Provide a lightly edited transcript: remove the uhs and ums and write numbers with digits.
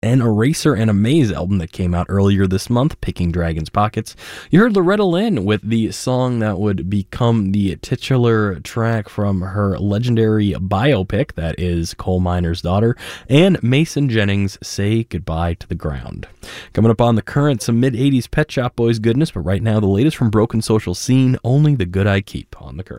An Eraser and a Maze album that came out earlier this month, Picking Dragon's Pockets. You heard Loretta Lynn with the song that would become the titular track from her legendary biopic, that is Coal Miner's Daughter, and Mason Jennings, Say Goodbye to the Ground. Coming up on The Current, some mid-'80s Pet Shop Boys goodness, but right now the latest from Broken Social Scene, Only the Good I Keep on The Current.